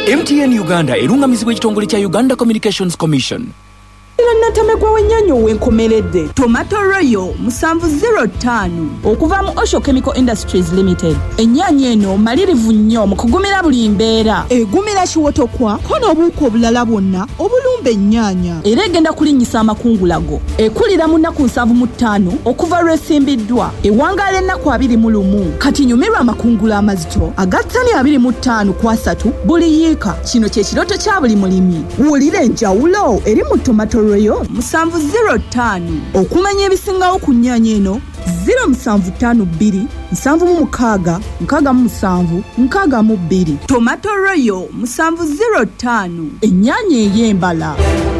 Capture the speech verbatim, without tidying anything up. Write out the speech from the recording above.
M T N Uganda erungamizibwa ekitongole kya Uganda Communications Commission. Natamegwa w'ennyaanya ow'enkomeredde Tomato Royal musanvu zero ttaano okuva mu Osho Chemical Industries Limited. Ennyaanya eno malirivu nnyo mu kugumira buli mbeera. Egumira kiwotokwa ko n'obuuka obulala bwonna obulumba ennyaanya. Era egenda kulinnyisa amakungulago. Ekulira mu nnaku nsanvu mu ttaano okuva lw'esimbiddwa. Ewangaala ennaku abiri mu lumu. Kati nyumirwa amakungula amazito aga ttani abiri mu ttaano ku asatu buli yiika. Kino kye kiroto kya buli mulimi. Wulira enjawulo eri mu Tomato Royal musanvu zero ttaano. Okumanya ebisingawo ku nnyaanya eno zero musanvu ttaano bbiri nsanvu mu mukaaga nkaaga mu musanvu nkaaga mu bbiri. Tomato Royal musanvu zero ttaano. Ennyaanya ey'embala.